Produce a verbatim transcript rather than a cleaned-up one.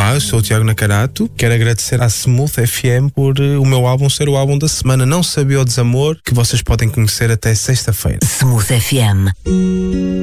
Olá, eu sou o Tiago Nacarato. Quero agradecer à Smooth F M por uh, o meu álbum ser o álbum da semana. Não Sabia o Desamor, que vocês podem conhecer até sexta-feira. Smooth F M.